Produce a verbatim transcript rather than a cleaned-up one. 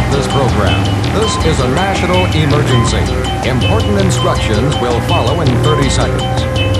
stop this program. This is a national emergency. Important instructions will follow in thirty seconds.